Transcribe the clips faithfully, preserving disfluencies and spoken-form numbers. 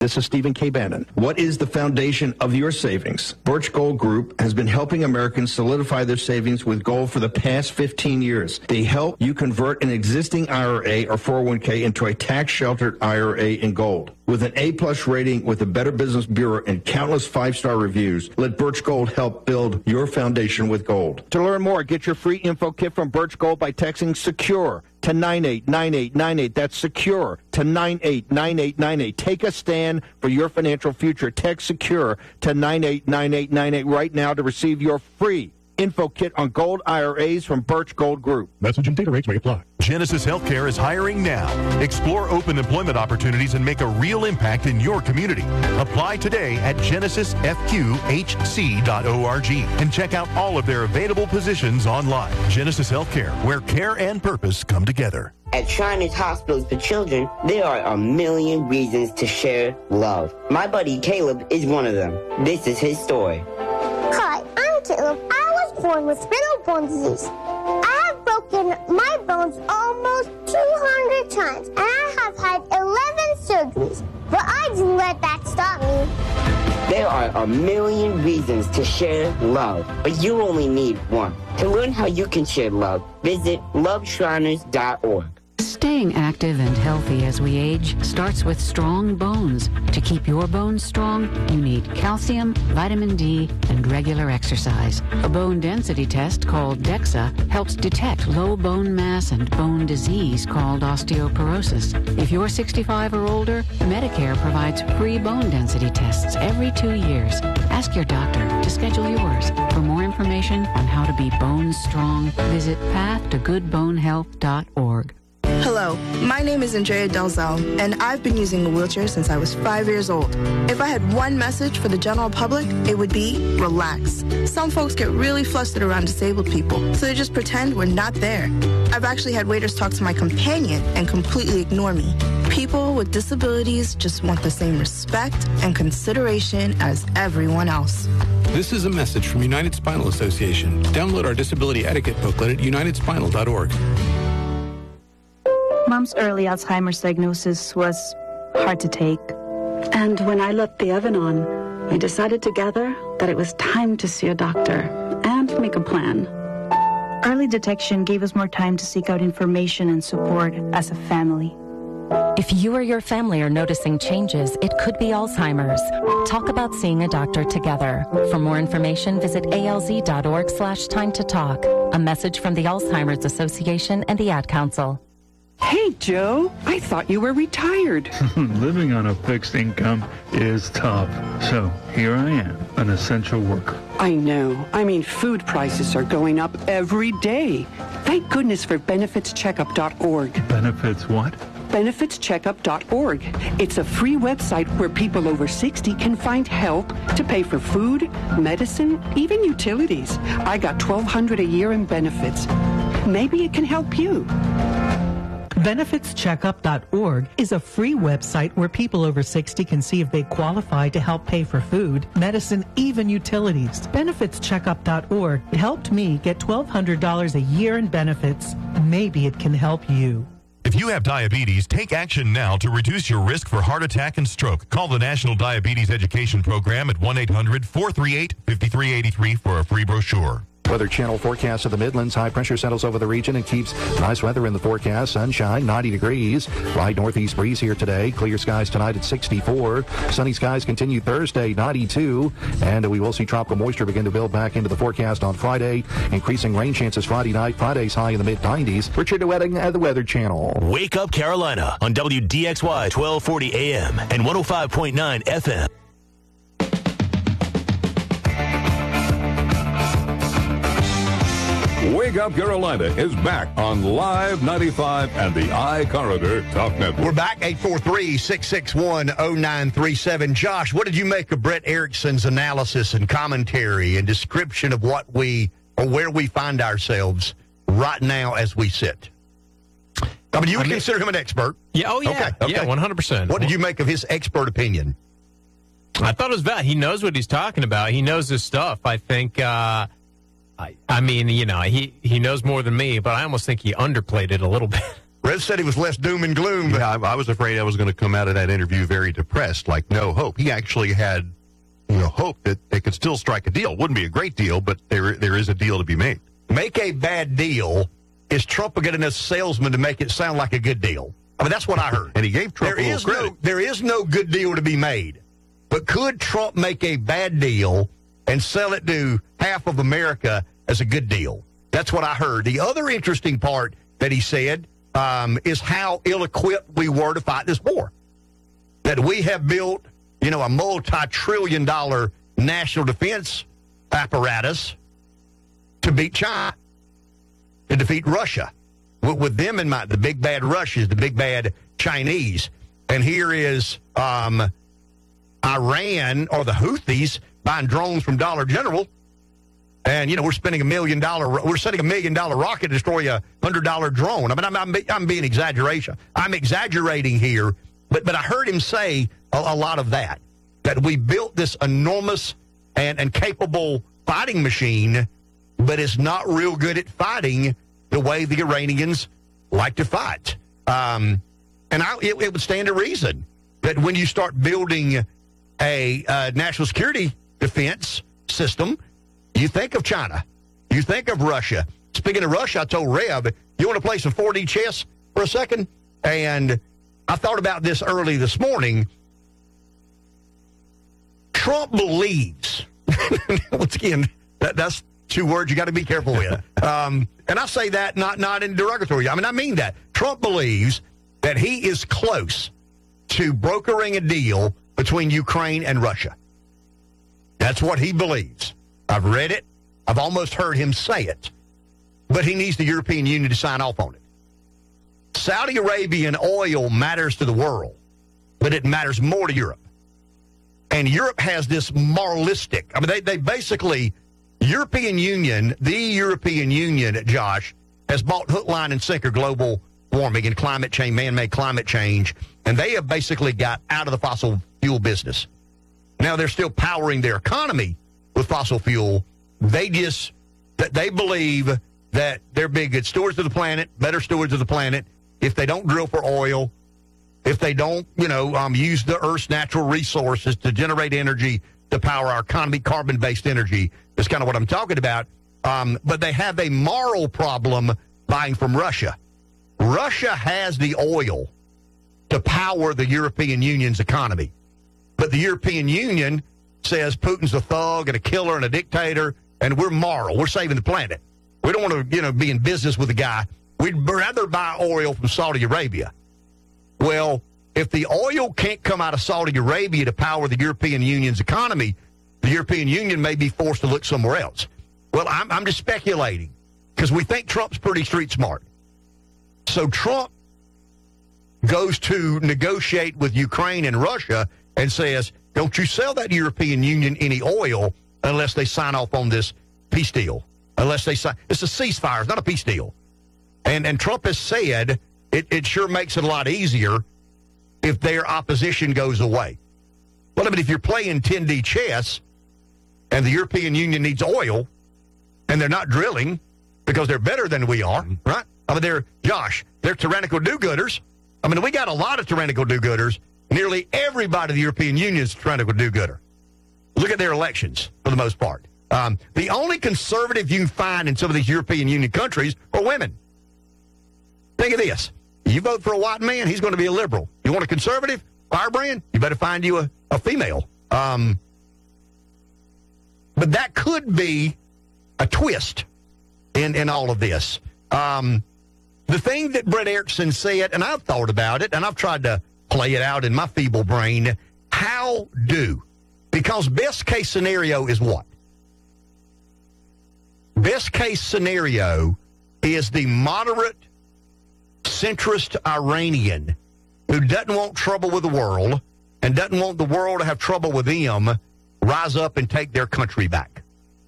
This is Stephen K. Bannon. What is the foundation of your savings? Birch Gold Group has been helping Americans solidify their savings with gold for the past fifteen years. They help you convert an existing I R A or four oh one k into a tax-sheltered I R A in gold. With an A-plus rating with the Better Business Bureau and countless five-star reviews, let Birch Gold help build your foundation with gold. To learn more, get your free info kit from Birch Gold by texting SECURE to nine eight nine eight nine eight. That's SECURE to nine eight nine eight nine eight. Take a stand for your financial future. Text SECURE to nine eight nine eight nine eight right now to receive your free info kit on gold I R As from Birch Gold Group. Message and data rates may apply. Genesis Healthcare is hiring now. Explore open employment opportunities and make a real impact in your community. Apply today at genesis f q h c dot org and check out all of their available positions online. Genesis Healthcare, where care and purpose come together. At Shriners Hospitals for Children, there are a million reasons to share love. My buddy Caleb is one of them. This is his story. Hi, I'm Caleb. I was born with spinal bone disease. I have broken my bones almost two hundred times, and I have had eleven surgeries. But I didn't let that stop me. There are a million reasons to share love, but you only need one. To learn how you can share love, visit love shriners dot org. Staying active and healthy as we age starts with strong bones. To keep your bones strong, you need calcium, vitamin D, and regular exercise. A bone density test called DEXA helps detect low bone mass and bone disease called osteoporosis. If you're sixty-five or older, Medicare provides free bone density tests every two years. Ask your doctor to schedule yours. For more information on how to be bone strong, visit path to good bone health dot org. Hello, my name is Andrea Delzell, and I've been using a wheelchair since I was five years old. If I had one message for the general public, it would be relax. Some folks get really flustered around disabled people, so they just pretend we're not there. I've actually had waiters talk to my companion and completely ignore me. People with disabilities just want the same respect and consideration as everyone else. This is a message from United Spinal Association. Download our disability etiquette booklet at united spinal dot org. Mom's early Alzheimer's diagnosis was hard to take. And when I let the oven on, we decided together that it was time to see a doctor and make a plan. Early detection gave us more time to seek out information and support as a family. If you or your family are noticing changes, it could be Alzheimer's. Talk about seeing a doctor together. For more information, visit A L Z dot org slash time to talk. A message from the Alzheimer's Association and the Ad Council. Hey, Joe, I thought you were retired. Living on a fixed income is tough. So here I am, an essential worker. I know. I mean, food prices are going up every day. Thank goodness for benefits checkup dot org. Benefits what? benefits checkup dot org. It's a free website where people over sixty can find help to pay for food, medicine, even utilities. I got twelve hundred dollars a year in benefits. Maybe it can help you. benefits checkup dot org is a free website where people over sixty can see if they qualify to help pay for food, medicine, even utilities. benefits checkup dot org helped me get twelve hundred dollars a year in benefits. Maybe it can help you. If you have diabetes, take action now to reduce your risk for heart attack and stroke. Call the National Diabetes Education Program at one eight hundred four three eight five three eight three for a free brochure. Weather Channel forecast of the Midlands. High pressure settles over the region and keeps nice weather in the forecast. Sunshine, ninety degrees. Light northeast breeze here today. Clear skies tonight at sixty-four. Sunny skies continue Thursday, ninety-two. And we will see tropical moisture begin to build back into the forecast on Friday. Increasing rain chances Friday night. Friday's high in the mid nineties. Richard DeWetting at the Weather Channel. Wake Up Carolina on W D X Y twelve forty A M and one oh five point nine F M. Wake Up Carolina is back on Live ninety-five and the iCorridor Talk Network. We're back, eight four three, six six one, oh nine three seven. Josh, what did you make of Brett Erickson's analysis and commentary and description of what we, or where we find ourselves right now as we sit? I mean, you would I mean, consider him an expert. Yeah, oh yeah, okay, okay. yeah, one hundred percent. What did you make of his expert opinion? I thought it was valid. He knows what he's talking about. He knows his stuff. I think, uh, I, I mean, you know, he, he knows more than me, but I almost think he underplayed it a little bit. Red said he was less doom and gloom. But yeah, I, I was afraid I was going to come out of that interview very depressed, like no hope. He actually had, you know, hope that they could still strike a deal. Wouldn't be a great deal, but there there is a deal to be made. Make a bad deal. Is Trump a good enough salesman to make it sound like a good deal? I mean, that's what I heard. And he gave Trump there a little is credit. No, there is no good deal to be made. But could Trump make a bad deal and sell it to half of America as a good deal? That's what I heard. The other interesting part that he said um, is how ill-equipped we were to fight this war. That we have built, you know, a multi-trillion dollar national defense apparatus to beat China, to defeat Russia. With, with them in mind, the big bad Russians, the big bad Chinese. And here is um, Iran or the Houthis buying drones from Dollar General. And, you know, we're spending a million dollar, we're sending a million dollar rocket to destroy a hundred dollar drone. I mean, I'm, I'm, I'm being exaggeration. I'm exaggerating here, but, but I heard him say a, a lot of that, that we built this enormous and, and capable fighting machine, but it's not real good at fighting the way the Iranians like to fight. Um, and I, it, it would stand to reason that when you start building a uh, national security defense system, you think of China. You think of Russia. Speaking of Russia, I told Rev, you want to play some four D chess for a second? And I thought about this early this morning. Trump believes, once again, that, that's two words you got to be careful with. Um, and I say that not, not in derogatory. I mean, I mean that. Trump believes that he is close to brokering a deal between Ukraine and Russia. That's what he believes. I've read it. I've almost heard him say it. But he needs the European Union to sign off on it. Saudi Arabian oil matters to the world, but it matters more to Europe. And Europe has this moralistic, I mean, they, they basically, European Union, the European Union, Josh, has bought hook, line, and sinker global warming and climate change, man-made climate change, and they have basically got out of the fossil fuel business. Now they're still powering their economy with fossil fuel. They just, that they believe that they're big good stewards of the planet, better stewards of the planet, if they don't drill for oil, if they don't, you know, um, use the Earth's natural resources to generate energy to power our economy, carbon-based energy. That's kind of what I'm talking about. Um, but they have a moral problem buying from Russia. Russia has the oil to power the European Union's economy. But the European Union says Putin's a thug and a killer and a dictator, and we're moral. We're saving the planet. We don't want to, you know, be in business with the guy. We'd rather buy oil from Saudi Arabia. Well, if the oil can't come out of Saudi Arabia to power the European Union's economy, the European Union may be forced to look somewhere else. Well, I'm, I'm just speculating because we think Trump's pretty street smart. So Trump goes to negotiate with Ukraine and Russia and says, don't you sell that European Union any oil unless they sign off on this peace deal. Unless they sign. It's a ceasefire. It's not a peace deal. And and Trump has said it, it sure makes it a lot easier if their opposition goes away. Well, I mean, if you're playing ten D chess and the European Union needs oil and they're not drilling because they're better than we are, right? I mean, they're, Josh, they're tyrannical do-gooders. I mean, we got a lot of tyrannical do-gooders. Nearly everybody in the European Union is a tyrannical do-gooder. Look at their elections, for the most part. Um, the only conservative you can find in some of these European Union countries are women. Think of this. You vote for a white man, he's going to be a liberal. You want a conservative firebrand? You better find you a, a female. Um, but that could be a twist in, in all of this. Um, the thing that Brett Erickson said, and I've thought about it, and I've tried to play it out in my feeble brain, how do? Because best case scenario is what? Best case scenario is the moderate, centrist Iranian who doesn't want trouble with the world and doesn't want the world to have trouble with them rise up and take their country back.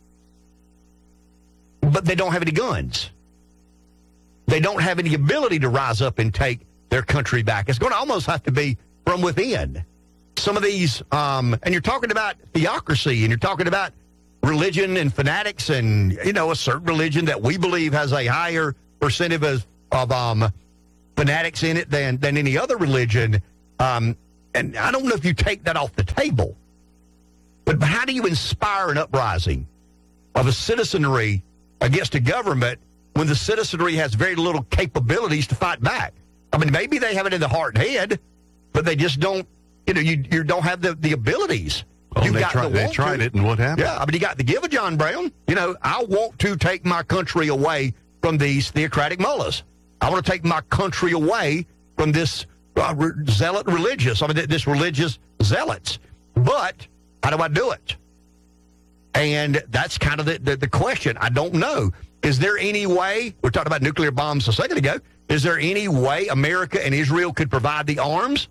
But they don't have any guns. They don't have any ability to rise up and take their country back. It's going to almost have to be from within. Some of these, um, and you're talking about theocracy, and you're talking about religion and fanatics, and, you know, a certain religion that we believe has a higher percentage of, of um, fanatics in it than, than any other religion. Um, and I don't know if you take that off the table. But how do you inspire an uprising of a citizenry against a government when the citizenry has very little capabilities to fight back? I mean, maybe they have it in the heart and head, but they just don't, you know, you, you don't have the, the abilities. Well, You've they, got try, the they want tried to. it, and what happened? Yeah, I mean, you got to give a John Brown. You know, I want to take my country away from these theocratic mullahs. I want to take my country away from this uh, re- zealot religious, I mean, this religious zealots. But how do I do it? And that's kind of the, the, the question. I don't know. Is there any way, we're talking about nuclear bombs a second ago, is there any way America and Israel could provide the arms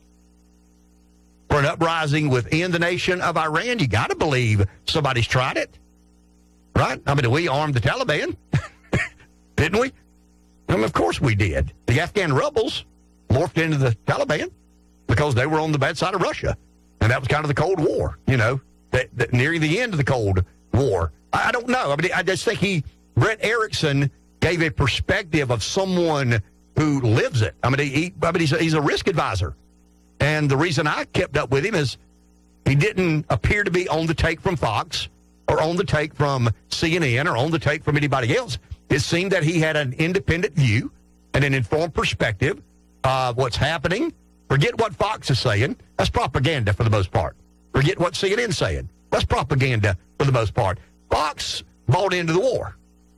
for an uprising within the nation of Iran? You got to believe somebody's tried it, right? I mean, we armed the Taliban, didn't we? I mean, of course we did. The Afghan rebels morphed into the Taliban because they were on the bad side of Russia, and that was kind of the Cold War, you know, that, that nearing the end of the Cold War. I, I don't know. I mean, I just think he, Brett Erickson, gave a perspective of someone who lives it. I mean, he, I mean, he's a, he's a risk advisor. And the reason I kept up with him is he didn't appear to be on the take from Fox or on the take from C N N or on the take from anybody else. It seemed that he had an independent view and an informed perspective of what's happening. Forget what Fox is saying. That's propaganda for the most part. Forget what C N N's saying. That's propaganda for the most part. Fox bought into the war.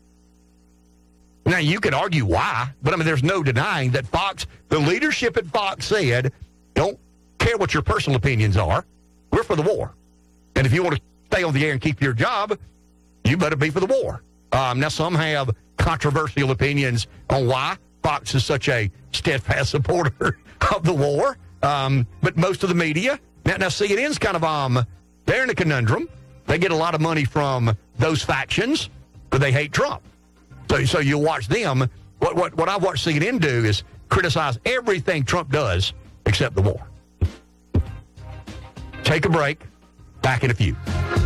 Now, you can argue why, but I mean, there's no denying that Fox, the leadership at Fox said, don't care what your personal opinions are. We're for the war. And if you want to stay on the air and keep your job, you better be for the war. Um, now, some have controversial opinions on why Fox is such a steadfast supporter of the war. Um, but most of the media, now, now C N N's kind of, um, they're in a conundrum. They get a lot of money from those factions, but they hate Trump. So, so you watch them. What, what, what I watch C N N do is criticize everything Trump does except the war. Take a break. Back in a few.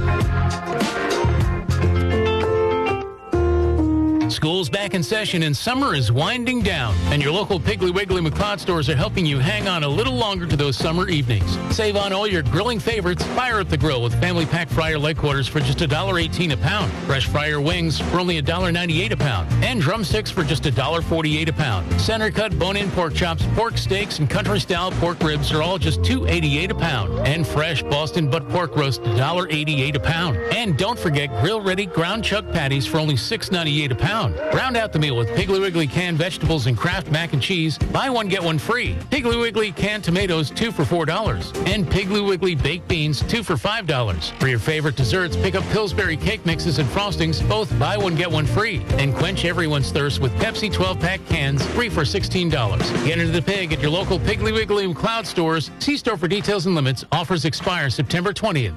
School's back in session and summer is winding down. And your local Piggly Wiggly McLeod stores are helping you hang on a little longer to those summer evenings. Save on all your grilling favorites. Fire up the grill with family pack fryer leg quarters for just one dollar eighteen a pound. Fresh fryer wings for only one dollar ninety-eight a pound. And drumsticks for just one dollar forty-eight a pound. Center cut bone-in pork chops, pork steaks, and country-style pork ribs are all just two dollars and eighty-eight cents a pound. And fresh Boston butt pork roast, one dollar eighty-eight a pound. And don't forget grill-ready ground chuck patties for only six dollars and ninety-eight cents a pound. Round out the meal with Piggly Wiggly canned vegetables and Kraft mac and cheese. Buy one, get one free. Piggly Wiggly canned tomatoes, two for four dollars. And Piggly Wiggly baked beans, two for five dollars. For your favorite desserts, pick up Pillsbury cake mixes and frostings, both buy one, get one free. And quench everyone's thirst with Pepsi twelve-pack cans, three for sixteen dollars. Get into the pig at your local Piggly Wiggly McLeod stores. See store for details and limits. Offers expire September twentieth.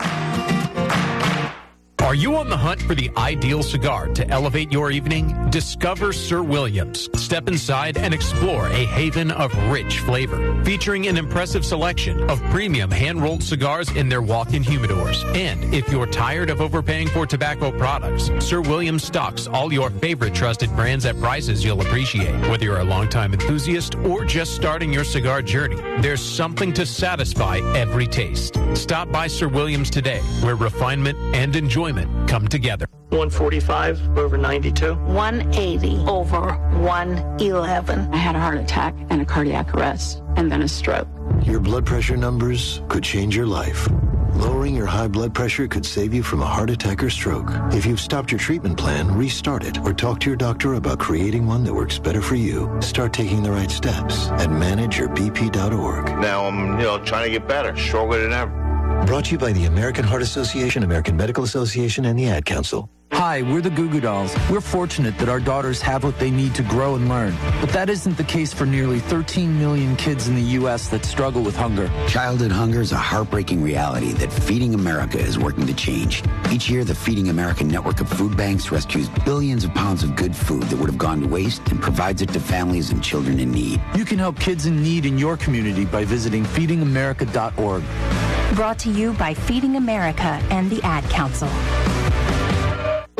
Are you on the hunt for the ideal cigar to elevate your evening? Discover Sir Williams. Step inside and explore a haven of rich flavor, featuring an impressive selection of premium hand-rolled cigars in their walk-in humidors. And if you're tired of overpaying for tobacco products, Sir Williams stocks all your favorite trusted brands at prices you'll appreciate. Whether you're a longtime enthusiast or just starting your cigar journey, there's something to satisfy every taste. Stop by Sir Williams today, where refinement and enjoyment come together. one forty-five over ninety-two. one eighty over one eleven. I had a heart attack and a cardiac arrest, and then a stroke. Your blood pressure numbers could change your life. Lowering your high blood pressure could save you from a heart attack or stroke. If you've stopped your treatment plan, restart it or talk to your doctor about creating one that works better for you. Start taking the right steps at manage your b p dot org. Now I'm, you know, trying to get better, stronger than ever. Brought to you by the American Heart Association, American Medical Association, and the Ad Council. Hi, we're the Goo Goo Dolls. We're fortunate that our daughters have what they need to grow and learn. But that isn't the case for nearly thirteen million kids in the U S that struggle with hunger. Childhood hunger is a heartbreaking reality that Feeding America is working to change. Each year, the Feeding America network of food banks rescues billions of pounds of good food that would have gone to waste and provides it to families and children in need. You can help kids in need in your community by visiting feeding america dot org. Brought to you by Feeding America and the Ad Council. One,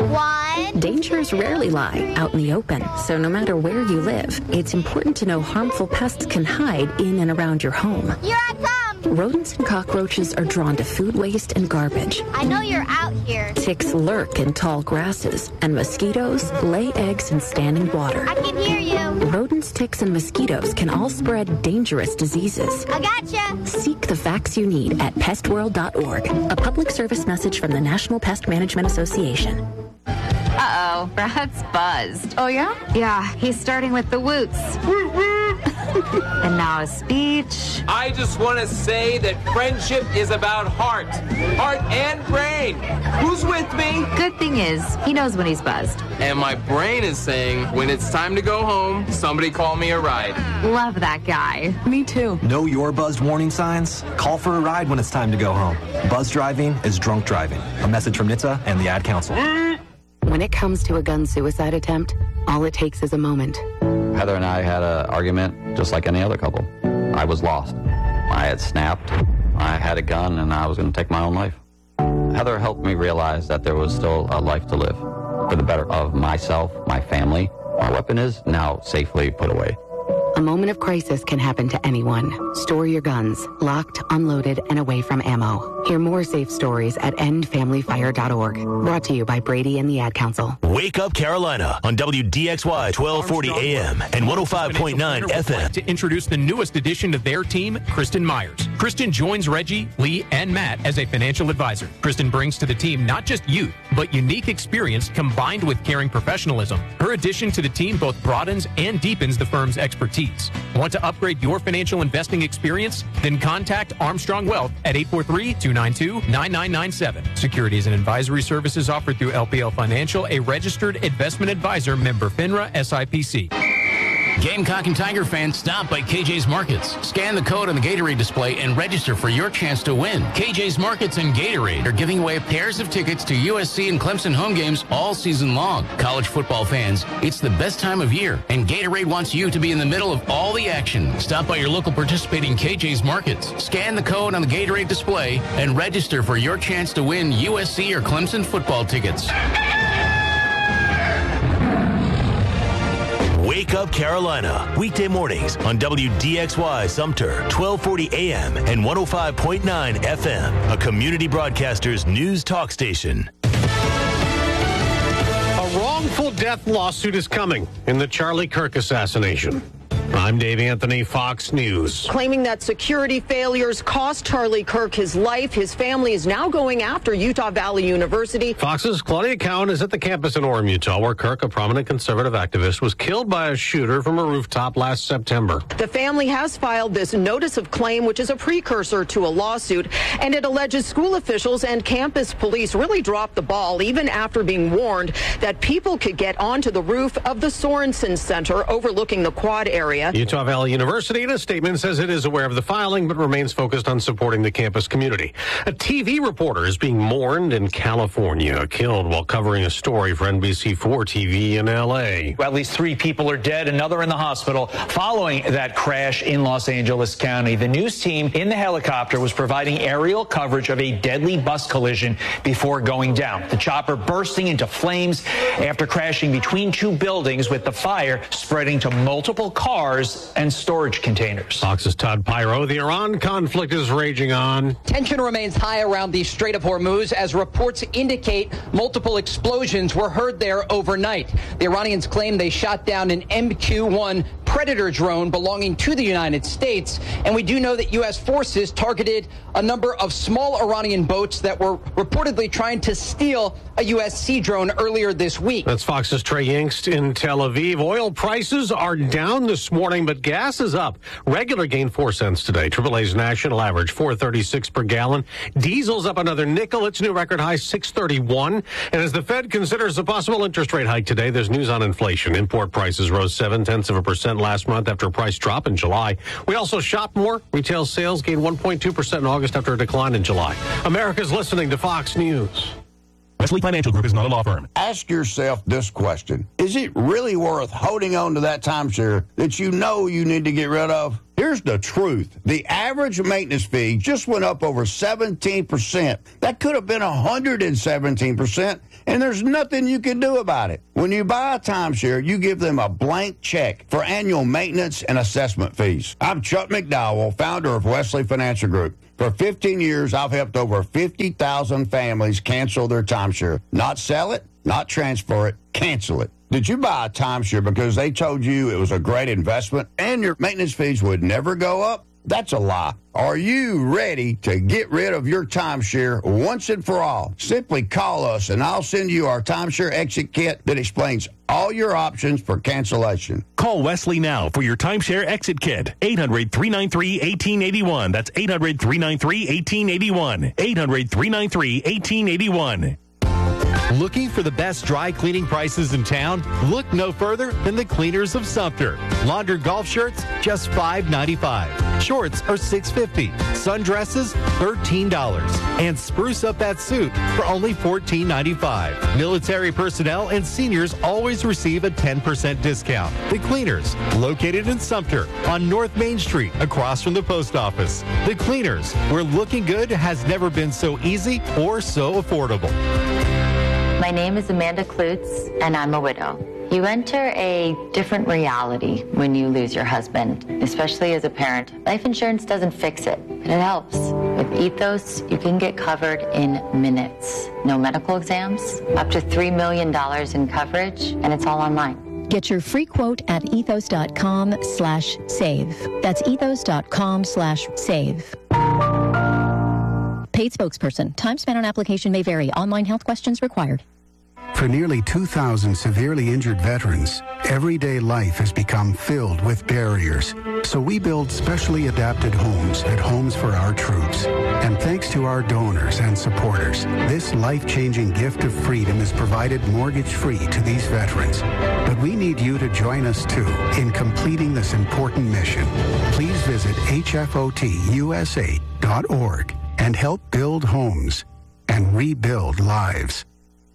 fun. Dangers rarely lie out in the open, so no matter where you live, it's important to know harmful pests can hide in and around your home. Here I come. Rodents and cockroaches are drawn to food waste and garbage. I know you're out here. Ticks lurk in tall grasses, and mosquitoes lay eggs in standing water. I can hear you. Rodents, ticks, and mosquitoes can all spread dangerous diseases. I gotcha. Seek the facts you need at pest world dot org. A public service message from the National Pest Management Association. Uh-oh, Brad's buzzed. Oh, yeah? Yeah, he's starting with the woots. And now a speech. I just want to say that friendship is about heart. Heart and brain. Who's with me? Good thing is, he knows when he's buzzed. And my brain is saying, when it's time to go home, somebody call me a ride. Love that guy. Me too. Know your buzzed warning signs? Call for a ride when it's time to go home. Buzz driving is drunk driving. A message from N H T S A and the Ad Council. When it comes to a gun suicide attempt, all it takes is a moment. Heather and I had an argument just like any other couple. I was lost. I had snapped. I had a gun and I was going to take my own life. Heather helped me realize that there was still a life to live for the better of myself, my family. My weapon is now safely put away. A moment of crisis can happen to anyone. Store your guns, locked, unloaded, and away from ammo. Hear more safe stories at end family fire dot org. Brought to you by Brady and the Ad Council. Wake Up Carolina on W D X Y twelve forty A M and one oh five point nine F M. To introduce the newest addition to their team, Kristen Myers. Kristen joins Reggie, Lee, and Matt as a financial advisor. Kristen brings to the team not just youth, but unique experience combined with caring professionalism. Her addition to the team both broadens and deepens the firm's expertise. Want to upgrade your financial investing experience? Then contact Armstrong Wealth at eight four three, two nine two, nine nine nine seven. Securities and advisory services offered through L P L Financial, a registered investment advisor, member FINRA S I P C. Gamecock and Tiger fans, stop by K J's Markets. Scan the code on the Gatorade display and register for your chance to win. K J's Markets and Gatorade are giving away pairs of tickets to U S C and Clemson home games all season long. College football fans, it's the best time of year, and Gatorade wants you to be in the middle of all the action. Stop by your local participating K J's Markets. Scan the code on the Gatorade display and register for your chance to win U S C or Clemson football tickets. Wake Up Carolina, weekday mornings on W D X Y Sumter, twelve forty A M and one oh five point nine F M, a Community Broadcasters news talk station. A wrongful death lawsuit is coming in the Charlie Kirk assassination. I'm Dave Anthony, Fox News. Claiming that security failures cost Charlie Kirk his life, his family is now going after Utah Valley University. Fox's Claudia Cowan is at the campus in Orem, Utah, where Kirk, a prominent conservative activist, was killed by a shooter from a rooftop last September. The family has filed this notice of claim, which is a precursor to a lawsuit, and it alleges school officials and campus police really dropped the ball even after being warned that people could get onto the roof of the Sorensen Center overlooking the quad area. Utah Valley University, in a statement, says it is aware of the filing, but remains focused on supporting the campus community. A T V reporter is being mourned in California, killed while covering a story for N B C four T V in L A. At least three people are dead, another in the hospital following that crash in Los Angeles County. The news team in the helicopter was providing aerial coverage of a deadly bus collision before going down. The chopper bursting into flames after crashing between two buildings, with the fire spreading to multiple cars and storage containers. Fox's Todd Pyro. The Iran conflict is raging on. Tension remains high around the Strait of Hormuz as reports indicate multiple explosions were heard there overnight. The Iranians claim they shot down an M Q one Predator drone belonging to the United States. And we do know that U S forces targeted a number of small Iranian boats that were reportedly trying to steal a U S Sea drone earlier this week. That's Fox's Trey Yingst in Tel Aviv. Oil prices are down this morning, but gas is up. Regular gained four cents today. triple A's national average four thirty-six per gallon. Diesel's up another nickel. Its new record high six thirty-one. And as the Fed considers a possible interest rate hike today, there's news on inflation. Import prices rose seven tenths of a percent last month after a price drop in July. We also shop more. Retail sales gained one point two percent in August after a decline in July. America's listening to Fox News. Wesley Financial Group is not a law firm. Ask yourself this question. Is it really worth holding on to that timeshare that you know you need to get rid of? Here's the truth. The average maintenance fee just went up over seventeen percent. That could have been one hundred seventeen percent, and there's nothing you can do about it. When you buy a timeshare, you give them a blank check for annual maintenance and assessment fees. I'm Chuck McDowell, founder of Wesley Financial Group. For fifteen years, I've helped over fifty thousand families cancel their timeshare. Not sell it, not transfer it, cancel it. Did you buy a timeshare because they told you it was a great investment and your maintenance fees would never go up? That's a lie. Are you ready to get rid of your timeshare once and for all? Simply call us and I'll send you our timeshare exit kit that explains all your options for cancellation. Call Wesley now for your timeshare exit kit. eight hundred, three nine three, one eight eight one. That's eight hundred, three nine three, one eight eight one. eight hundred, three nine three, one eight eight one. Looking for the best dry cleaning prices in town? Look no further than the Cleaners of Sumter. Laundered golf shirts, just five ninety-five. Shorts are six fifty. Sundresses, thirteen dollars. And spruce up that suit for only fourteen ninety-five. Military personnel and seniors always receive a ten percent discount. The Cleaners, located in Sumter on North Main Street, across from the post office. The Cleaners, where looking good has never been so easy or so affordable. My name is Amanda Klutz, and I'm a widow. You enter a different reality when you lose your husband, especially as a parent. Life insurance doesn't fix it, but it helps. With Ethos, you can get covered in minutes. No medical exams, up to three million dollars in coverage, and it's all online. Get your free quote at ethos.com slash save. That's ethos.com slash save. Paid spokesperson. Time spent on application may vary. Online health questions required. For nearly two thousand severely injured veterans, everyday life has become filled with barriers. So we build specially adapted homes at Homes for Our Troops. And thanks to our donors and supporters, this life-changing gift of freedom is provided mortgage-free to these veterans. But we need you to join us, too, in completing this important mission. Please visit H F O T U S A dot org and help build homes and rebuild lives.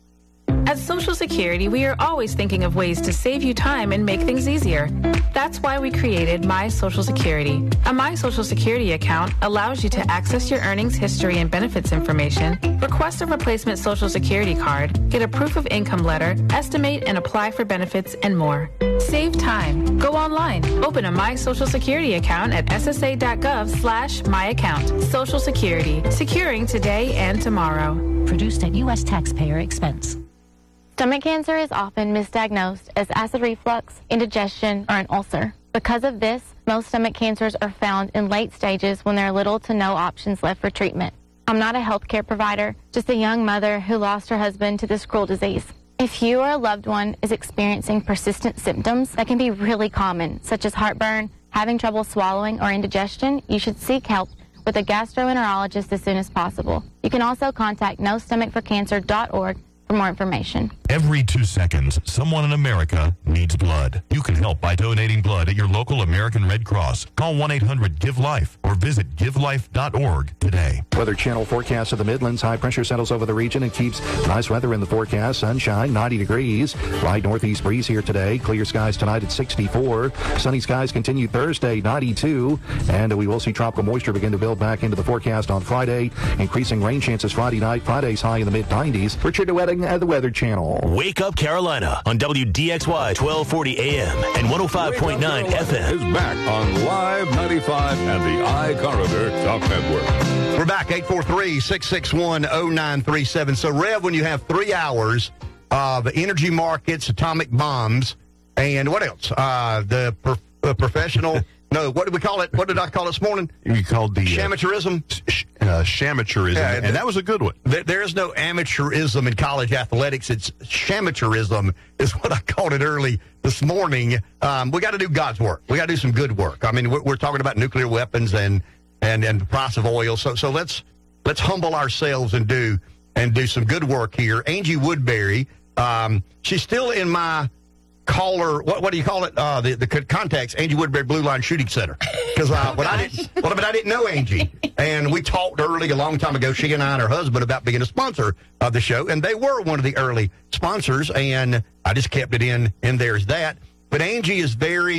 At Social Security, we are always thinking of ways to save you time and make things easier. That's why we created My Social Security. A My Social Security account allows you to access your earnings history and benefits information, request a replacement Social Security card, get a proof of income letter, estimate and apply for benefits, and more. Save time. Go online. Open a My Social Security account at ssa.gov slash my account. Social Security. Securing today and tomorrow. Produced at U S taxpayer expense. Stomach cancer is often misdiagnosed as acid reflux, indigestion, or an ulcer. Because of this, most stomach cancers are found in late stages when there are little to no options left for treatment. I'm not a healthcare provider, just a young mother who lost her husband to this cruel disease. If you or a loved one is experiencing persistent symptoms that can be really common, such as heartburn, having trouble swallowing, or indigestion, you should seek help with a gastroenterologist as soon as possible. You can also contact no stomach for cancer dot org for more information. Every two seconds, someone in America needs blood. You can help by donating blood at your local American Red Cross. Call one eight hundred give life or visit give life dot org today. Weather Channel forecast of the Midlands. High pressure settles over the region and keeps nice weather in the forecast. Sunshine, ninety degrees. Light northeast breeze here today. Clear skies tonight at sixty-four. Sunny skies continue Thursday, ninety-two. And we will see tropical moisture begin to build back into the forecast on Friday. Increasing rain chances Friday night. Friday's high in the mid nineties. Richard DeWetting at the Weather Channel. Wake Up Carolina on W D X Y twelve forty A M and one oh five point nine F M. Is back on Live ninety-five and the iCorridor Talk Network. We're back, eight four three, six six one, oh nine three seven. So, Rev, when you have three hours of energy markets, atomic bombs, and what else? Uh, the pro- uh, professional... No, what did we call it? What did I call it this morning? You called the... Shamateurism? Uh, uh, shamateurism, yeah, and that was a good one. There, there is no amateurism in college athletics. It's shamateurism is what I called it early this morning. Um, we got to do God's work. We got to do some good work. I mean, we're, we're talking about nuclear weapons and, and, and the price of oil. So so let's let's humble ourselves and do and do some good work here. Angie Woodbury, um, she's still in my... caller, what what do you call it? Uh, the the contacts, Angie Woodbury Blue Line Shooting Center. Because uh, oh, when I didn't, well, but I didn't know Angie, and we talked early a long time ago. She and I and her husband about being a sponsor of the show, and they were one of the early sponsors. And I just kept it in in there as that. But Angie is very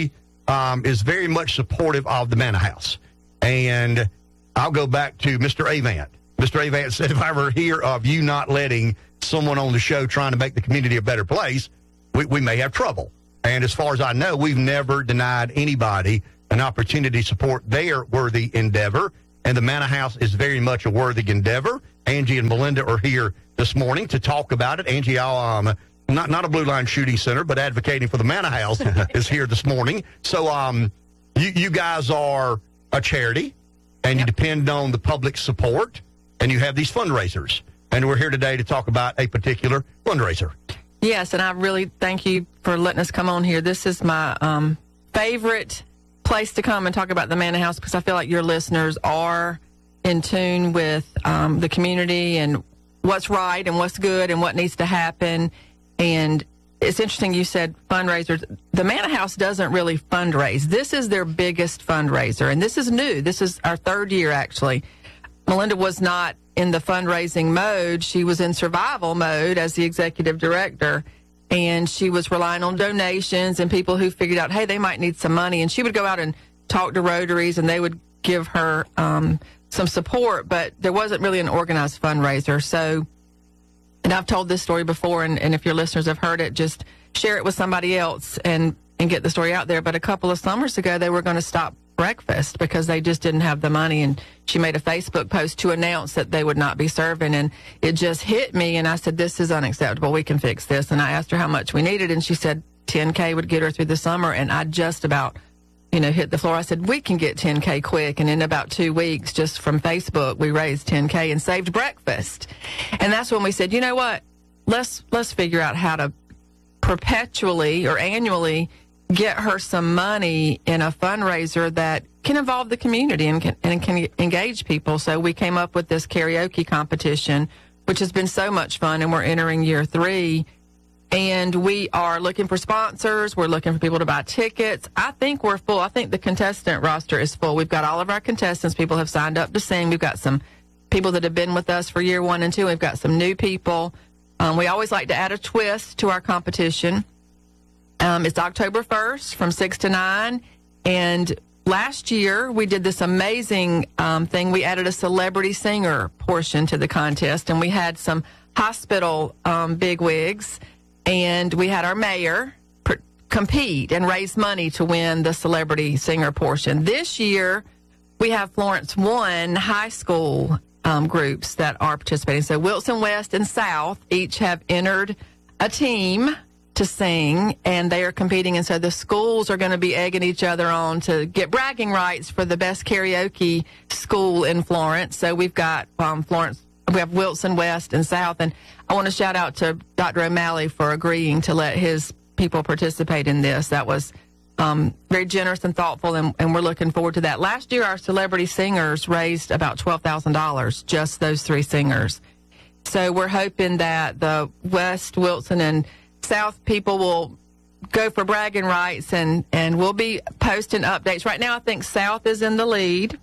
um, is very much supportive of the Manor House. And I'll go back to Mister Avant. Mister Avant said, if I ever hear of you not letting someone on the show trying to make the community a better place, we, we may have trouble. And as far as I know, we've never denied anybody an opportunity to support their worthy endeavor. And the Manor House is very much a worthy endeavor. Angie and Melinda are here this morning to talk about it. Angie, I'll, um, not, not a Blue Line Shooting Center, but advocating for the Manor House is here this morning. So um, you, you guys are a charity, and yep. you depend on the public support, and you have these fundraisers. And we're here today to talk about a particular fundraiser. Yes, and I really thank you for letting us come on here. This is my um, favorite place to come and talk about the Manor House, because I feel like your listeners are in tune with um, the community and what's right and what's good and what needs to happen. And it's interesting you said fundraisers. The Manor House doesn't really fundraise. This is their biggest fundraiser, and this is new. This is our third year, actually. Melinda was not in the fundraising mode. She was in survival mode as the executive director, and she was relying on donations and people who figured out, hey, they might need some money. And she would go out and talk to Rotaries, and they would give her um, some support, but there wasn't really an organized fundraiser. So, and I've told this story before, and, and if your listeners have heard it, just share it with somebody else and, and get the story out there. But a couple of summers ago, they were going to stop breakfast because they just didn't have the money. And she made a Facebook post to announce that they would not be serving. And it just hit me. And I said, this is unacceptable. We can fix this. And I asked her how much we needed. And she said ten K would get her through the summer. And I just about, you know, hit the floor. I said, we can get ten K quick. And in about two weeks, just from Facebook, we raised ten K and saved breakfast. And that's when we said, you know what, let's, let's figure out how to perpetually or annually get her some money in a fundraiser that can involve the community and can, and can engage people. So we came up with this karaoke competition, which has been so much fun, and we're entering year three. And we are looking for sponsors. We're looking for people to buy tickets. I think we're full. I think the contestant roster is full. We've got all of our contestants. People have signed up to sing. We've got some people that have been with us for year one and two. We've got some new people. Um, we always like to add a twist to our competition. Um, it's October first from six to nine. And last year, we did this amazing um, thing. We added a celebrity singer portion to the contest, and we had some hospital um, bigwigs, and we had our mayor pr- compete and raise money to win the celebrity singer portion. This year, we have Florence One high school um, groups that are participating. So Wilson West and South each have entered a team to sing, and they are competing. And so the schools are going to be egging each other on to get bragging rights for the best karaoke school in Florence. So we've got um, Florence, we have Wilson West and South. And I want to shout out to Doctor O'Malley for agreeing to let his people participate in this. That was um, very generous and thoughtful, and, and we're looking forward to that. Last year, our celebrity singers raised about twelve thousand dollars, just those three singers. So we're hoping that the West, Wilson, and South people will go for bragging rights, and, and we'll be posting updates. Right now, I think South is in the lead.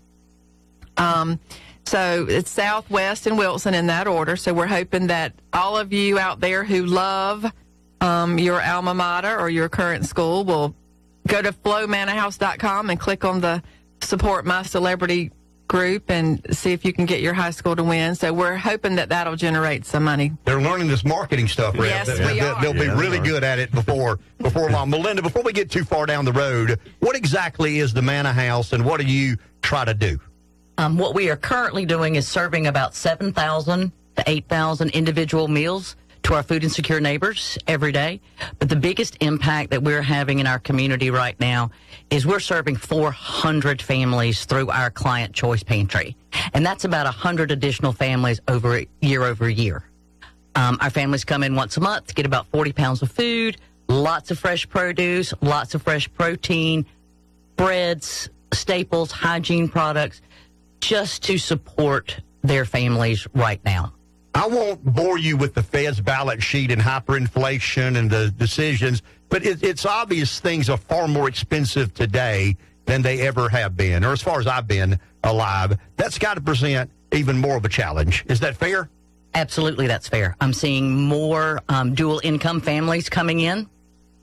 Um, so it's South, West, and Wilson in that order. So we're hoping that all of you out there who love um, your alma mater or your current school will go to flow manor house dot com and click on the Support My Celebrity group and see if you can get your high school to win. So we're hoping that that'll generate some money. They're learning this marketing stuff, Rev. Yes, they, we they, are. They'll be Yeah, really good at it before before long. Melinda, before we get too far down the road, what exactly is the Manor House, and what do you try to do? Um, what we are currently doing is serving about seven thousand to eight thousand individual meals to our food insecure neighbors every day. But the biggest impact that we're having in our community right now is we're serving four hundred families through our Client Choice Pantry. And that's about one hundred additional families over year over year. Um, our families come in once a month to get about forty pounds of food, lots of fresh produce, lots of fresh protein, breads, staples, hygiene products, just to support their families right now. I won't bore you with the Fed's balance sheet and hyperinflation and the decisions, but it, it's obvious things are far more expensive today than they ever have been, or as far as I've been alive. That's got to present even more of a challenge. Is that fair? Absolutely, that's fair. I'm seeing more um, dual income families coming in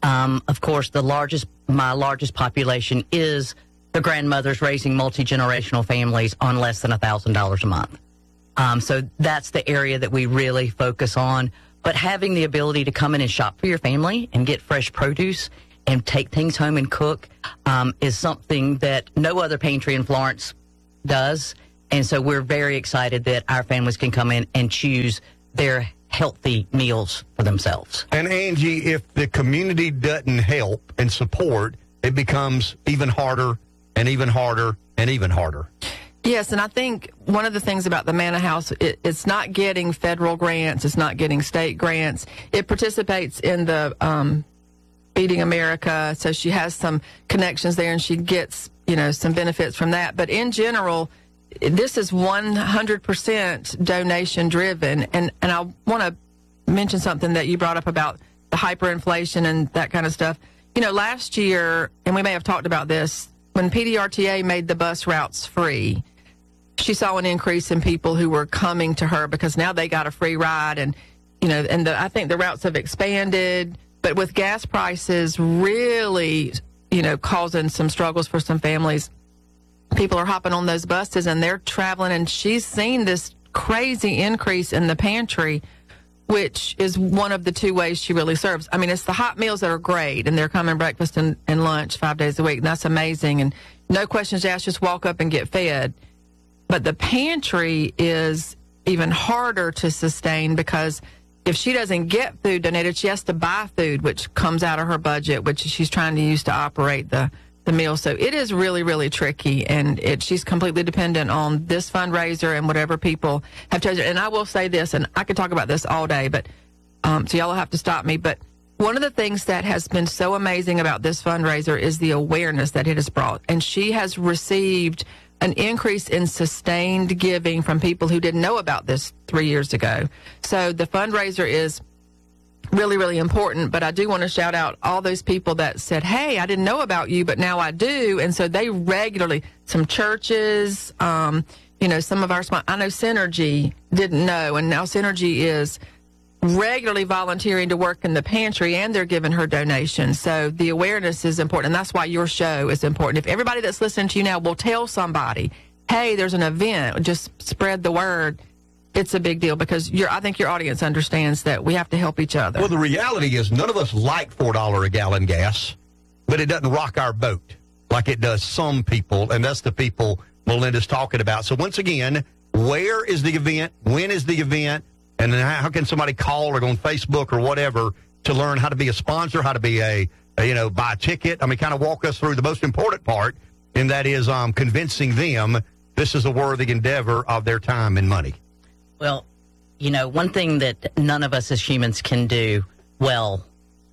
Um, of course, the largest, my largest population is the grandmothers raising multi-generational families on less than one thousand dollars a month. Um, so that's the area that we really focus on. But having the ability to come in and shop for your family and get fresh produce and take things home and cook um, is something that no other pantry in Florence does. And so we're very excited that our families can come in and choose their healthy meals for themselves. And Angie, if the community doesn't help and support, it becomes even harder and even harder and even harder. Yes, and I think one of the things about the Manna House, it, it's not getting federal grants, it's not getting state grants. It participates in the um, Feeding America, so she has some connections there, and she gets, you know, some benefits from that. But in general, this is one hundred percent donation driven. And, and I want to mention something that you brought up about the hyperinflation and that kind of stuff. You know, last year, and we may have talked about this, when P D R T A made the bus routes free, she saw an increase in people who were coming to her because now they got a free ride. And, you know, and the, I think the routes have expanded. But with gas prices really, you know, causing some struggles for some families, people are hopping on those buses and they're traveling. And she's seen this crazy increase in the pantry, which is one of the two ways she really serves. I mean, it's the hot meals that are great, and they're coming breakfast and, and lunch five days a week. And that's amazing. And no questions asked, just walk up and get fed. But the pantry is even harder to sustain because if she doesn't get food donated, she has to buy food, which comes out of her budget, which she's trying to use to operate the, the meal. So it is really, really tricky, and it, she's completely dependent on this fundraiser and whatever people have chosen. And I will say this, and I could talk about this all day, but um, so y'all will have to stop me. But one of the things that has been so amazing about this fundraiser is the awareness that it has brought. And she has received an increase in sustained giving from people who didn't know about this three years ago. So the fundraiser is really, really important. But I do want to shout out all those people that said, hey, I didn't know about you, but now I do. And so they regularly, some churches, um, you know, some of our, I know Synergy didn't know, and now Synergy is regularly volunteering to work in the pantry, and they're giving her donations. So the awareness is important, and that's why your show is important. If everybody that's listening to you now will tell somebody, hey, there's an event, just spread the word, it's a big deal, because your I think your audience understands that we have to help each other. Well, the reality is none of us like four dollars a gallon gas, but it doesn't rock our boat like it does some people, and that's the people Melinda's talking about. So once again, where is the event? When is the event? And then how can somebody call or go on Facebook or whatever to learn how to be a sponsor, how to be a, a you know, buy a ticket? I mean, kind of walk us through the most important part, and that is um, convincing them this is a worthy endeavor of their time and money. Well, you know, one thing that none of us as humans can do well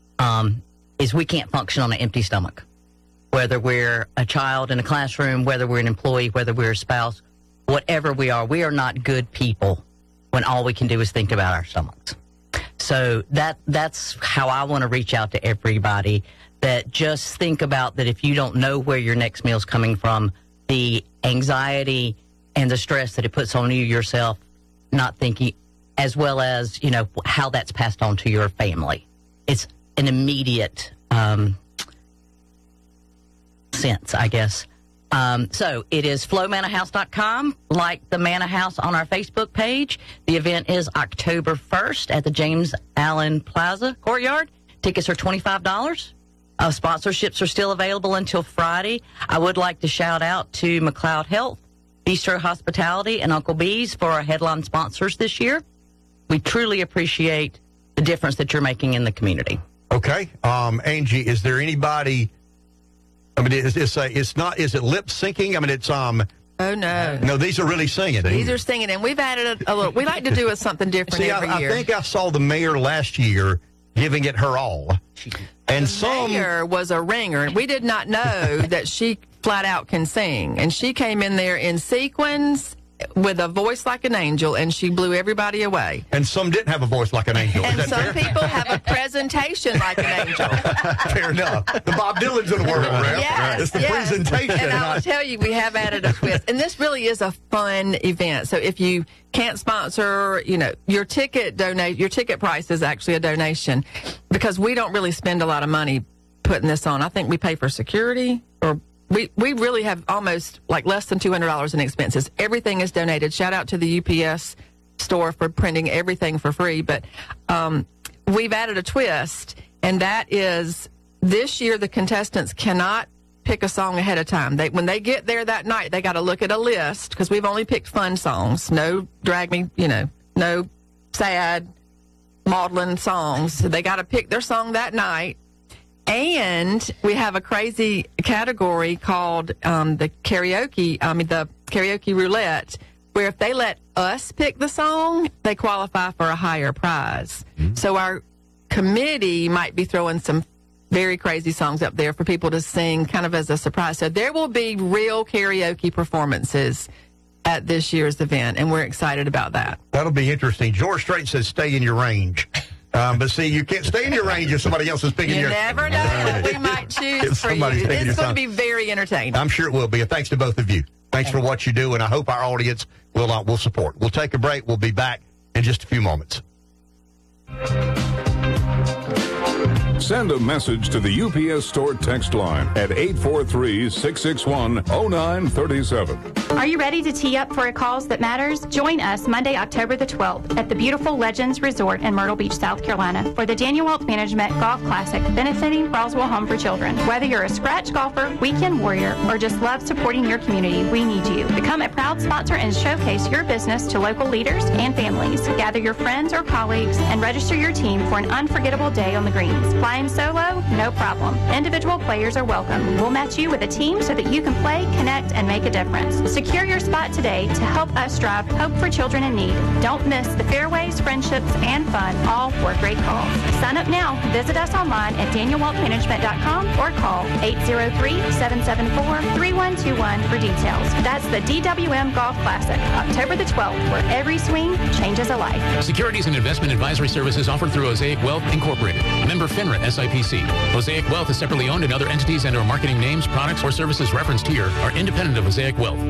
um, is we can't function on an empty stomach. Whether we're a child in a classroom, whether we're an employee, whether we're a spouse, whatever we are, we are not good people when all we can do is think about our stomachs. So that that's how I want to reach out to everybody, that just think about that if you don't know where your next meal's coming from, the anxiety and the stress that it puts on you yourself, not thinking, as well as, you know, how that's passed on to your family. It's an immediate um, sense, I guess. Um, so it is flow manna house dot com, like the Manna House on our Facebook page. The event is October first at the James Allen Plaza Courtyard. Tickets are twenty-five dollars. Uh, sponsorships are still available until Friday. I would like to shout out to McLeod Health, Bistro Hospitality, and Uncle B's for our headline sponsors this year. We truly appreciate the difference that you're making in the community. Okay. Um, Angie, is there anybody... I mean, it's, it's, a, it's not, is it lip syncing? I mean, it's, um, oh no. No, these are really singing. These are singing, and we've added a, a little, we like to do something different See, every I, year. I think I saw the mayor last year giving it her all. And the some. mayor was a ringer, and we did not know that she flat out can sing. And she came in there in sequins with a voice like an angel, and she blew everybody away. And some didn't have a voice like an angel. Is And that some fair? people have a presentation like an angel. Fair enough. The Bob Dylan's of the world, Ralph. Yes, It's the yes. presentation. And I'll not- tell you, we have added a twist. And this really is a fun event. So if you can't sponsor, you know, your ticket donate, your ticket price is actually a donation, because we don't really spend a lot of money putting this on. I think we pay for security, or we, we really have almost like less than two hundred dollars in expenses. Everything is donated. Shout out to the U P S store for printing everything for free. But um, we've added a twist, and that is this year the contestants cannot pick a song ahead of time. They when they get there that night, they got to look at a list, because we've only picked fun songs. No drag me, you know, no sad, maudlin songs. So they got to pick their song that night. And we have a crazy category called um, the karaoke, I mean, the karaoke roulette, where if they let us pick the song, they qualify for a higher prize. Mm-hmm. So our committee might be throwing some very crazy songs up there for people to sing kind of as a surprise. So there will be real karaoke performances at this year's event, and we're excited about that. That'll be interesting. George Strait says stay in your range. Um, but see, you can't stay in your range if somebody else is picking You your... never know what we might choose If for you. somebody's taking your It's going song. to be very entertaining. I'm sure it will be. And thanks to both of you. Thanks for what you do, and I hope our audience will uh, will support. We'll take a break. We'll be back in just a few moments. Send a message to the U P S Store text line at eight four three, six six one, oh nine three seven. Are you ready to tee up for a cause that matters? Join us Monday, October the twelfth at the beautiful Legends Resort in Myrtle Beach, South Carolina for the Daniel Wealth Management Golf Classic benefiting Roswell Home for Children. Whether you're a scratch golfer, weekend warrior, or just love supporting your community, we need you. Become a proud sponsor and showcase your business to local leaders and families. Gather your friends or colleagues and register your team for an unforgettable day on the greens. Flying solo? No problem. Individual players are welcome. We'll match you with a team so that you can play, connect, and make a difference. Secure your spot today to help us drive hope for children in need. Don't miss the fairways, friendships, and fun, all for a great cause. Sign up now. Visit us online at daniel wealth management dot com or call eight zero three, seven seven four, three one two one for details. That's the D W M Golf Classic, October the twelfth, where every swing changes a life. Securities and investment advisory services offered through Osaic Wealth Incorporated. Member FINRA S I P C. Osaic Wealth is separately owned, and other entities and or marketing names, products, or services referenced here are independent of Osaic Wealth.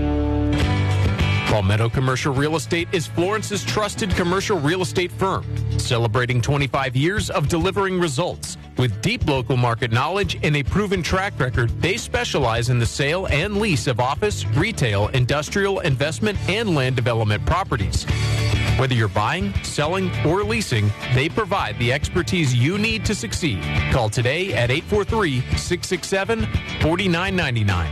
Palmetto Commercial Real Estate is Florence's trusted commercial real estate firm, celebrating twenty-five years of delivering results. With deep local market knowledge and a proven track record, they specialize in the sale and lease of office, retail, industrial, investment, and land development properties. Whether you're buying, selling, or leasing, they provide the expertise you need to succeed. Call today at eight four three, six six seven, four nine nine nine.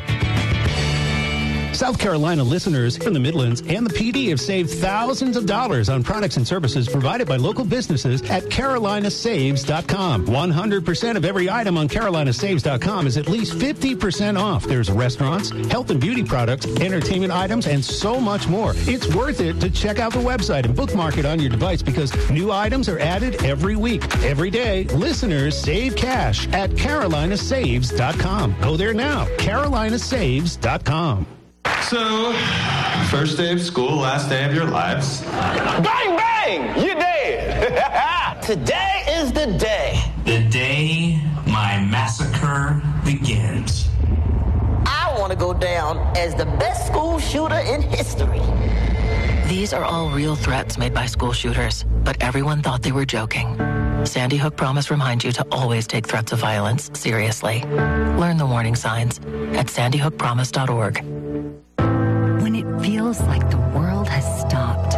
South Carolina listeners from the Midlands and the P D have saved thousands of dollars on products and services provided by local businesses at carolina saves dot com. one hundred percent of every item on carolina saves dot com is at least fifty percent off. There's restaurants, health and beauty products, entertainment items, and so much more. It's worth it to check out the website and bookmark it on your device because new items are added every week. Every day, listeners save cash at carolina saves dot com. Go there now, carolina saves dot com. So, first day of school, last day of your lives. Bang, bang! You're dead! Today is the day. The day my massacre begins. I want to go down as the best school shooter in history. These are all real threats made by school shooters, but everyone thought they were joking. Sandy Hook Promise reminds you to always take threats of violence seriously. Learn the warning signs at sandy hook promise dot org. When it feels like the world has stopped,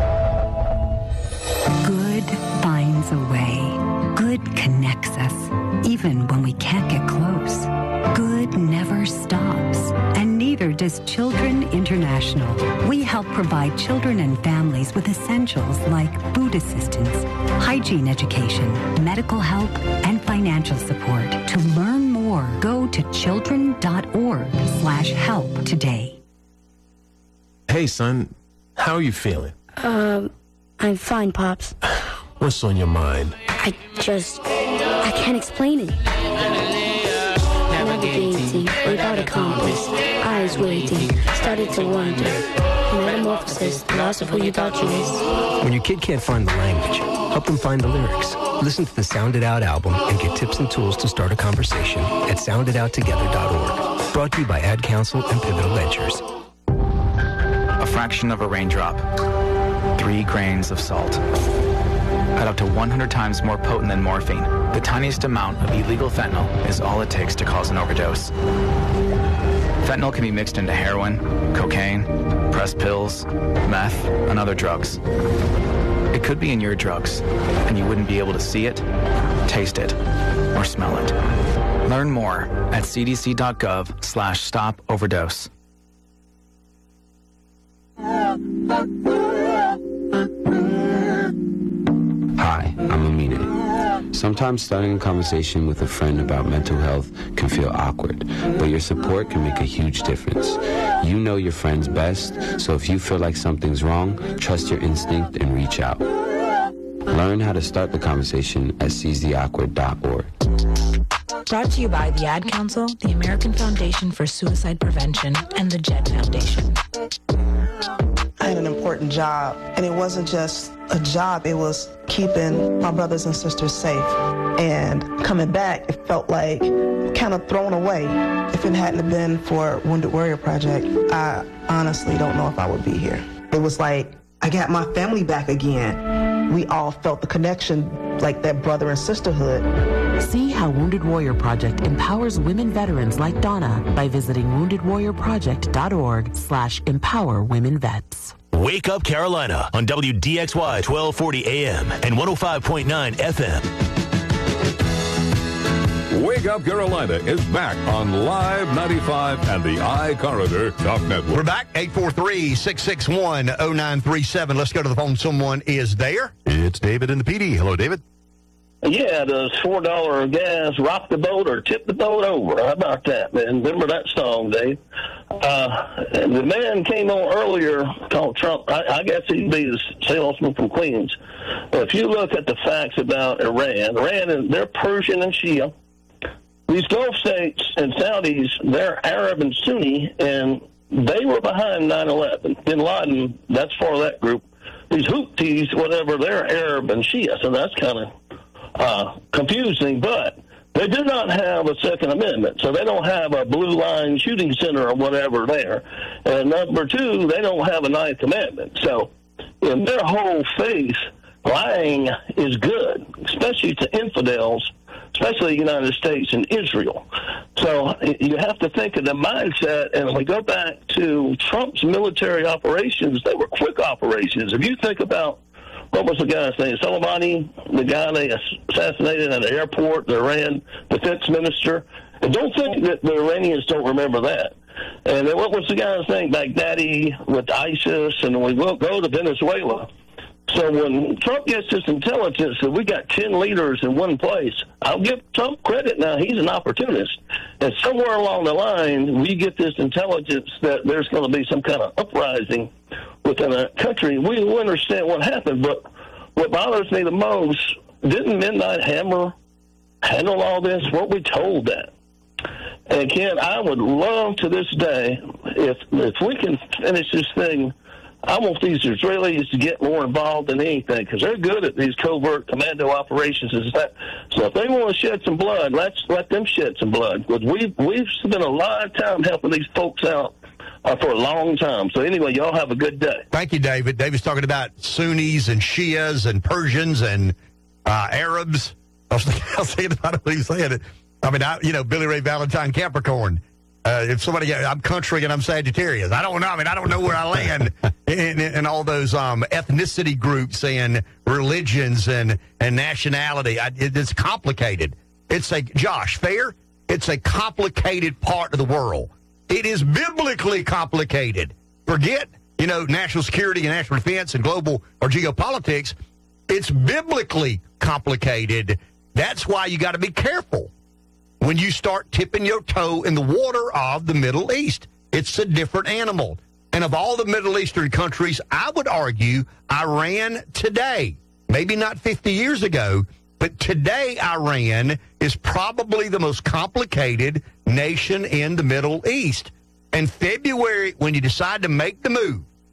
good finds a way. Good connects us, even when we can't get close. Good never stops, and neither does Children International. We help provide children and families with essentials like food assistance, hygiene education, medical help, and financial support. To learn more, go to children dot org slash help today. Hey, son, how are you feeling? Um, I'm fine, Pops. What's on your mind? I just, I can't explain it. Navigating without a compass, eyes waiting, started to wonder. Metamorphosis, the loss of who you thought you was. When your kid can't find the language, help them find the lyrics. Listen to the Sound It Out album and get tips and tools to start a conversation at sound it out together dot org. Brought to you by Ad Council and Pivotal Ventures. A fraction of a raindrop. Three grains of salt. At up to one hundred times more potent than morphine, the tiniest amount of illegal fentanyl is all it takes to cause an overdose. Fentanyl can be mixed into heroin, cocaine, pressed pills, meth, and other drugs. It could be in your drugs, and you wouldn't be able to see it, taste it, or smell it. Learn more at c d c dot gov slash stop overdose. Hi, I'm Amine. Sometimes starting a conversation with a friend about mental health can feel awkward, but your support can make a huge difference. You know your friends best, so if you feel like something's wrong, trust your instinct and reach out. Learn how to start the conversation at seize the awkward dot org. Brought to you by the Ad Council, the American Foundation for Suicide Prevention, and the JED Foundation. I had an important job, and it wasn't just a job, it was keeping my brothers and sisters safe. And coming back, it felt like kind of thrown away. If it hadn't been for Wounded Warrior Project, I honestly don't know if I would be here. It was like, I got my family back again. We all felt the connection, like that brother and sisterhood. See how Wounded Warrior Project empowers women veterans like Donna by visiting wounded warrior project dot org slash empower women vets. Wake Up Carolina on W D X Y twelve forty A M and one oh five point nine F M. Wake Up Carolina is back on Live ninety-five and the iCorridor Talk Network. We're back, eight four three, six six one, oh nine three seven. Let's go to the phone. Someone is there. It's David in the P D. Hello, David. Yeah, does four dollar gas rock the boat or tip the boat over? How about that, man? Remember that song, Dave? Uh, the man came on earlier called Trump. I, I guess he'd be the salesman from Queens. But if you look at the facts about Iran, Iran, they're Persian and Shia. These Gulf states and Saudis, they're Arab and Sunni, and they were behind nine eleven. Bin Laden, that's for that group. These Houthis, whatever, they're Arab and Shia, so that's kind of uh, confusing. But they do not have a Second Amendment, so they don't have a blue line shooting center or whatever there. And number two, they don't have a Ninth Amendment. So in their whole faith, lying is good, especially to infidels, especially the United States and Israel. So you have to think of the mindset, and if we go back to Trump's military operations, they were quick operations. If you think about, what was the guy's name, Soleimani, the guy they assassinated at the airport, the Iran defense minister, and don't think that the Iranians don't remember that. And then what was the guy's name, Baghdadi with ISIS, and we will go to Venezuela. So when Trump gets this intelligence that we got ten leaders in one place, I'll give Trump credit now. He's an opportunist. And somewhere along the line, we get this intelligence that there's going to be some kind of uprising within a country. We will understand what happened. But what bothers me the most, didn't Midnight Hammer handle all this? Weren't we told that? And Ken, I would love to this day, if if we can finish this thing, I want these Israelis to get more involved in anything because they're good at these covert commando operations. Is that so? If they want to shed some blood, let's let them shed some blood. Because we've we've spent a lot of time helping these folks out uh, for a long time. So anyway, y'all have a good day. Thank you, David. David's talking about Sunnis and Shias and Persians and uh, Arabs. I was thinking, I was thinking about what he was saying. I mean, I, you know, Billy Ray Valentine, Capricorn. Uh, if somebody, I'm country and I'm Sagittarius. I don't know. I mean, I don't know where I land in, in, in all those um, ethnicity groups and religions and, and nationality. I, it, it's complicated. It's a, Josh, fair? It's a complicated part of the world. It is biblically complicated. Forget, you know, national security and national defense and global or geopolitics. It's biblically complicated. That's why you got to be careful when you start tipping your toe in the water of the Middle East. It's a different animal. And of all the Middle Eastern countries, I would argue Iran today, maybe not fifty years ago, but today Iran is probably the most complicated nation in the Middle East. And February, when you decide to make the move,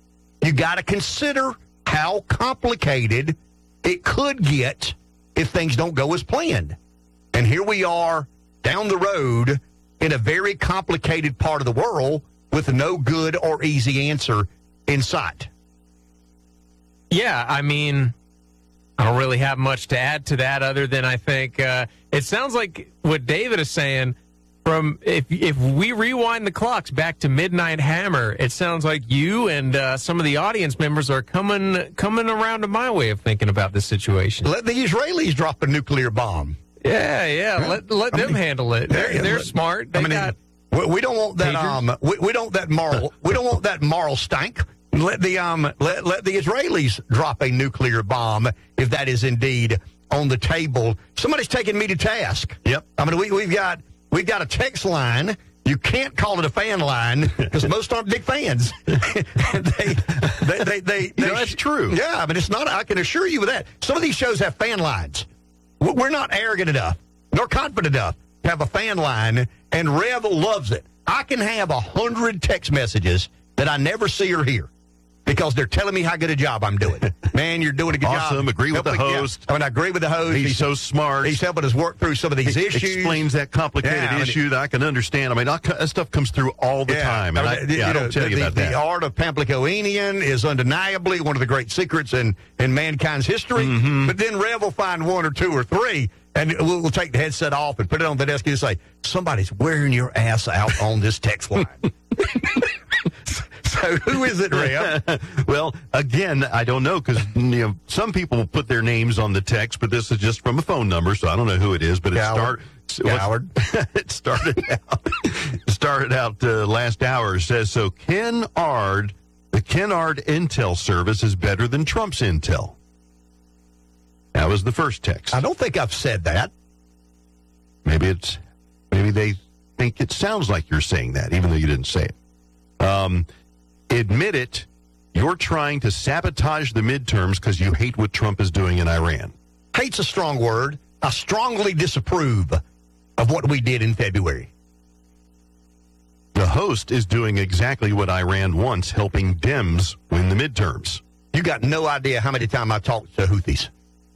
you got to consider how complicated it could get if things don't go as planned. And here we are down the road in a very complicated part of the world with no good or easy answer in sight. Yeah, I mean, I don't really have much to add to that other than I think uh, it sounds like what David is saying. From if if we rewind the clocks back to Midnight Hammer, it sounds like you and uh, some of the audience members are coming coming around to my way of thinking about this situation. Let the Israelis drop a nuclear bomb. Yeah, yeah. Let let I them mean, handle it. They're, they're smart. They I mean, got we, we don't want that. Um, we, we don't that moral. we don't want that moral stank. Let the um let let the Israelis drop a nuclear bomb if that is indeed on the table. Somebody's taking me to task. Yep. I mean, we we've got. We've got a text line. You can't call it a fan line because most aren't big fans. they, they, they, they, they, you know, that's true. Yeah, I mean, it's not. I can assure you of that. Some of these shows have fan lines. We're not arrogant enough nor confident enough to have a fan line, and Rev loves it. I can have a hundred text messages that I never see or hear because they're telling me how good a job I'm doing. Man, you're doing a good awesome. job. Awesome. Agree with the Helping, host. Yeah. I mean, I agree with the host. He's, he's so smart. He's helping us work through some of these he issues. Explains that complicated yeah, I mean, issue that I can understand. I mean, that stuff comes through all the yeah, time. And I, I, mean, yeah, I know, don't tell the, you about the, that. The art of Pamplicoenian is undeniably one of the great secrets in, in mankind's history. Mm-hmm. But then Rev will find one or two or three, and we'll, we'll take the headset off and put it on the desk and say, somebody's wearing your ass out on this text line. So who is it, Rev? Well, again, I don't know because you know, some people put their names on the text, but this is just from a phone number, so I don't know who it is. But it Howard. started. Howard. It started out. started out uh, last hour. Says so. Ken Ard, the Ken Ard Intel service is better than Trump's Intel. That was the first text. I don't think I've said that. Maybe it's maybe they think it sounds like you're saying that, even though you didn't say it. Um. Admit it, you're trying to sabotage the midterms because you hate what Trump is doing in Iran. Hate's a strong word. I strongly disapprove of what we did in February. The host is doing exactly what Iran wants, helping Dems win the midterms. You got no idea how many times I talked to Houthis.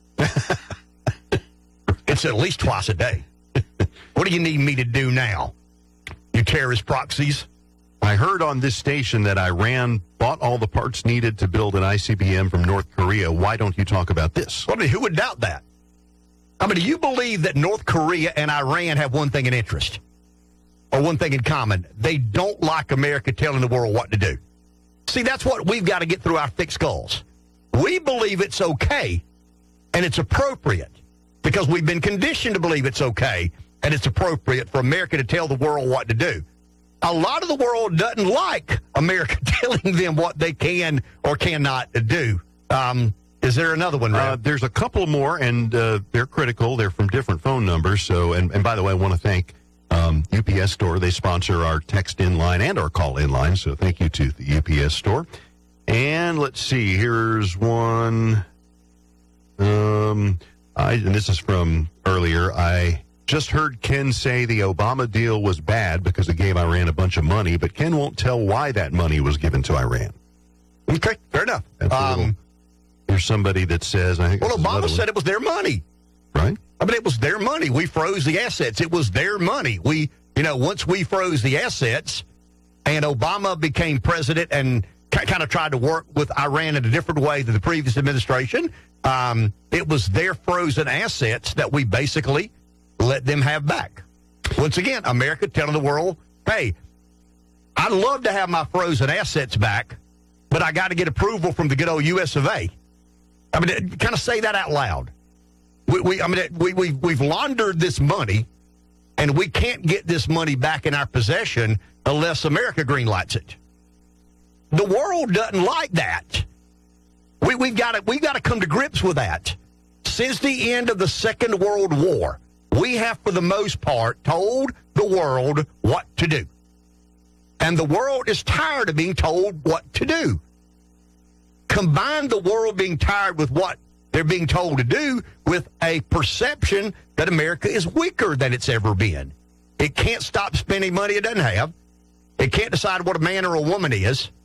It's at least twice a day. What do you need me to do now? You terrorist proxies? I heard on this station that Iran bought all the parts needed to build an I C B M from North Korea. Why don't you talk about this? Well, I mean, who would doubt that? I mean, do you believe that North Korea and Iran have one thing in interest? Or one thing in common? They don't like America telling the world what to do. See, that's what we've got to get through our thick skulls. We believe it's okay and it's appropriate because we've been conditioned to believe it's okay and it's appropriate for America to tell the world what to do. A lot of the world doesn't like America telling them what they can or cannot do. Um, is there another one, Rev? Uh, there's a couple more, and uh, they're critical. They're from different phone numbers. So, and, and by the way, I want to thank um, U P S Store. They sponsor our text-in line and our call-in line, so thank you to the U P S Store. And let's see, here's one. Um, I, and this is from earlier. I just heard Ken say the Obama deal was bad because it gave Iran a bunch of money, but Ken won't tell why that money was given to Iran. Okay, fair enough. That's a little, Um, there's somebody that says, I think well, this is another Obama one. said it was their money. Right. I mean, it was their money. We froze the assets. It was their money. We, you know, once we froze the assets and Obama became president and k- kind of tried to work with Iran in a different way than the previous administration, um, it was their frozen assets that we basically let them have back. Once again, America telling the world, hey, I'd love to have my frozen assets back, but I got to get approval from the good old U S of A. I mean, kind of say that out loud. We, we I mean, we, we, we've laundered this money, and we can't get this money back in our possession unless America greenlights it. The world doesn't like that. We, we've got to we've got to come to grips with that. Since the end of the Second World War, we have, for the most part, told the world what to do. And the world is tired of being told what to do. Combine the world being tired with what they're being told to do with a perception that America is weaker than it's ever been. It can't stop spending money it doesn't have. It can't decide what a man or a woman is.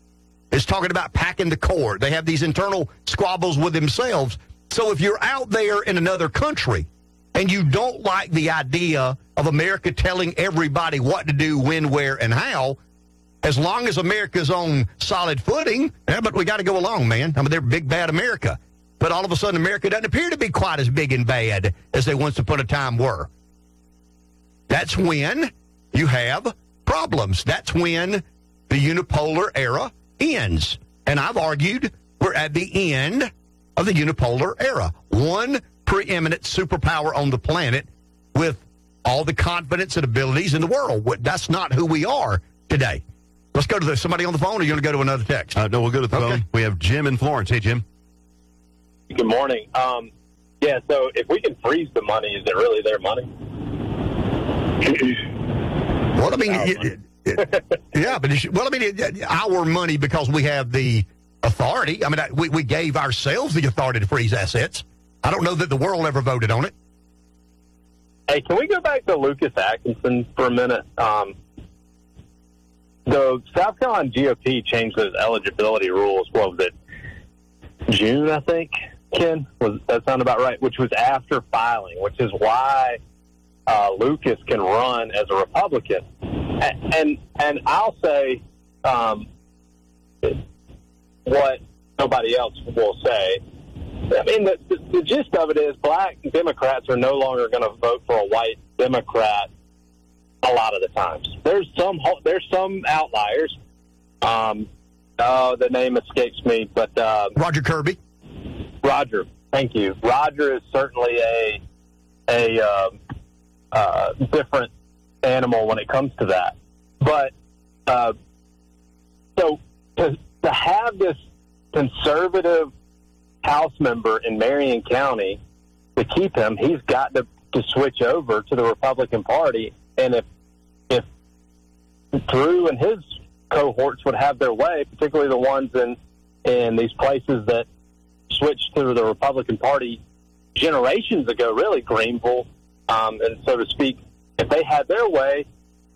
is talking about packing the court. They have these internal squabbles with themselves. So if you're out there in another country and you don't like the idea of America telling everybody what to do, when, where, and how, as long as America's on solid footing, yeah, but we got to go along, man. I mean, they're big, bad America. But all of a sudden, America doesn't appear to be quite as big and bad as they once upon a time were. That's when you have problems. That's when the unipolar era ends. And I've argued we're at the end of the unipolar era. One preeminent superpower on the planet with all the confidence and abilities in the world. That's not who we are today. Let's go to the, somebody on the phone, or you want to go to another text? Uh, no, we'll go to the okay. phone. We have Jim in Florence. Hey, Jim. Good morning. Um, yeah, so if we can freeze the money, is it really their money? Well, I mean, it, it, yeah, but it's, well, I mean, it, our money because we have the authority. I mean, I, we, we gave ourselves the authority to freeze assets. I don't know that the world ever voted on it. Hey, can we go back to Lucas Atkinson for a minute? Um, the South Carolina G O P changed those eligibility rules. What was it? June, I think. Ken, was that sound about right? Which was after filing, which is why uh, Lucas can run as a Republican. And and, and I'll say um, what nobody else will say. I mean, the, the, the gist of it is black Democrats are no longer going to vote for a white Democrat a lot of the times. There's some there's some outliers. Um, oh, the name escapes me, but uh, Roger Kirby. Roger, thank you. Roger is certainly a a uh, uh, different animal when it comes to that. But uh, so to, to have this conservative House member in Marion County, to keep him, he's got to, to switch over to the Republican Party. And if if Drew and his cohorts would have their way, particularly the ones in in these places that switched to the Republican Party generations ago, really, Greenville, um, and so to speak, if they had their way,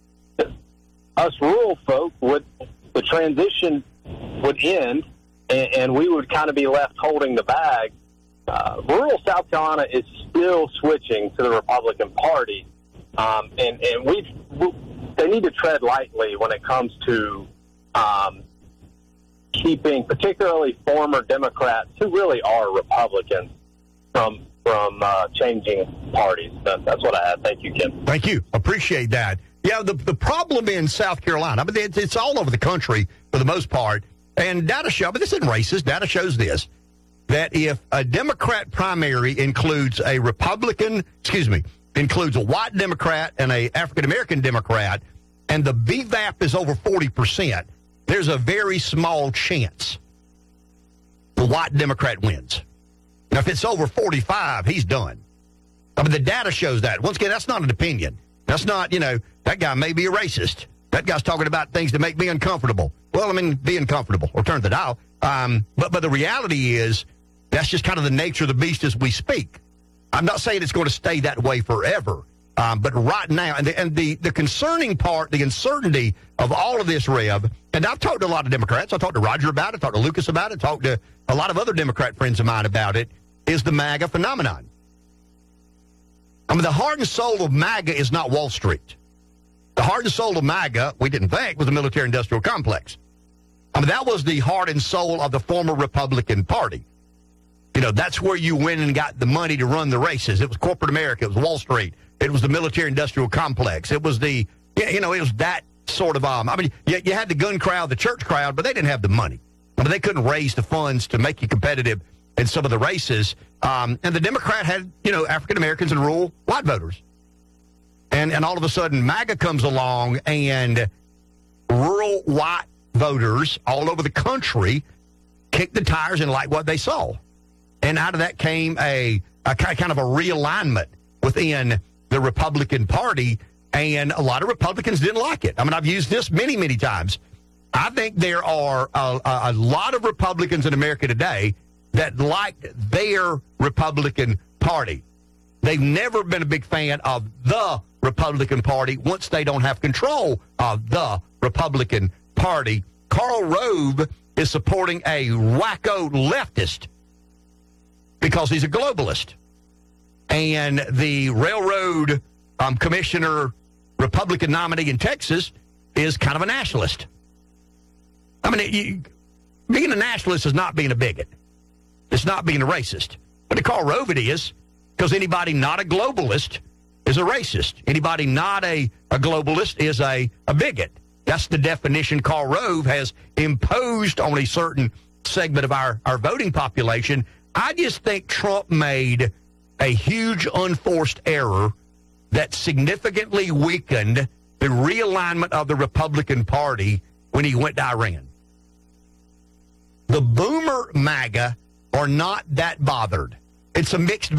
us rural folk would, the transition would end, and, and we would kind of be left holding the bag. Uh, rural South Carolina is still switching to the Republican Party, um, and, and we've, we, they need to tread lightly when it comes to um, keeping particularly former Democrats who really are Republicans from from uh, changing parties. That, that's what I have. Thank you, Ken. Thank you. Appreciate that. Yeah, the the problem in South Carolina, I mean, it's, it's all over the country for the most part, and data show, but this isn't racist, data shows this, that if a Democrat primary includes a Republican, excuse me, includes a white Democrat and a African-American Democrat, and the B V A P is over forty percent, there's a very small chance the white Democrat wins. Now, if it's over forty-five, he's done. I mean, the data shows that. Once again, that's not an opinion. That's not, you know, that guy may be a racist. That guy's talking about things that make me uncomfortable. Well, I mean, be uncomfortable or turn the dial. Um, but, but the reality is that's just kind of the nature of the beast as we speak. I'm not saying it's going to stay that way forever. Um, but right now, and, the, and the, the concerning part, the uncertainty of all of this, Rev, and I've talked to a lot of Democrats. I talked to Roger about it, talked to Lucas about it, talked to a lot of other Democrat friends of mine about it, is the MAGA phenomenon. I mean, the heart and soul of MAGA is not Wall Street. The heart and soul of MAGA, we didn't think, was the military-industrial complex. I mean, that was the heart and soul of the former Republican Party. You know, that's where you went and got the money to run the races. It was corporate America. It was Wall Street. It was the military-industrial complex. It was the, you know, it was that sort of, um, I mean, you, you had the gun crowd, the church crowd, but they didn't have the money. I mean, they couldn't raise the funds to make you competitive in some of the races. Um, and the Democrat had, you know, African-Americans and rural white voters. And, and all of a sudden, MAGA comes along, and rural white voters all over the country kicked the tires and liked what they saw. And out of that came a, a kind of a realignment within the Republican Party, and a lot of Republicans didn't like it. I mean, I've used this many, many times. I think there are a, a lot of Republicans in America today that liked their Republican Party. They've never been a big fan of the Republican Party once they don't have control of the Republican Party. Karl Rove is supporting a wacko leftist because he's a globalist. And the railroad um, commissioner, Republican nominee in Texas, is kind of a nationalist. I mean, you, being a nationalist is not being a bigot. It's not being a racist. But to Karl Rove it is, because anybody not a globalist is a racist. Anybody not a, a globalist is a, a bigot. That's the definition Karl Rove has imposed on a certain segment of our, our voting population. I just think Trump made a huge unforced error that significantly weakened the realignment of the Republican Party when he went to Iran. The boomer MAGA are not that bothered. It's a mixed